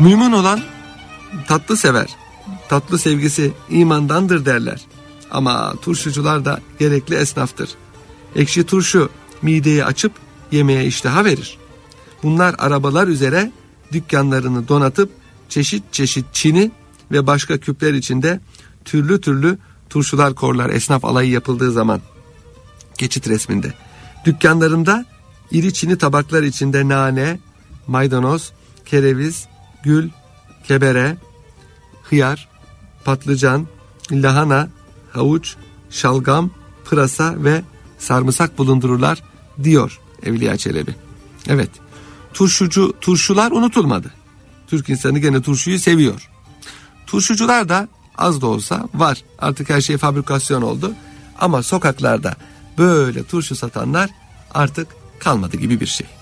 Mümin olan tatlı sever. Tatlı sevgisi imandandır derler. Ama turşucular da gerekli esnaftır. Ekşi turşu mideyi açıp yemeğe iştaha verir. Bunlar arabalar üzere dükkanlarını donatıp çeşit çeşit çini ve başka küpler içinde türlü türlü turşular korlar esnaf alayı yapıldığı zaman. Geçit resminde. Dükkanlarında iri çini tabaklar içinde nane, maydanoz, kereviz, gül, kebere, hıyar, patlıcan, lahana, havuç, şalgam, pırasa ve sarımsak bulundururlar diyor Evliya Çelebi. Evet, turşular unutulmadı. Türk insanı gene turşuyu seviyor. Turşucular da az da olsa var. Artık her şey fabrikasyon oldu. Ama sokaklarda böyle turşu satanlar artık kalmadı gibi bir şey.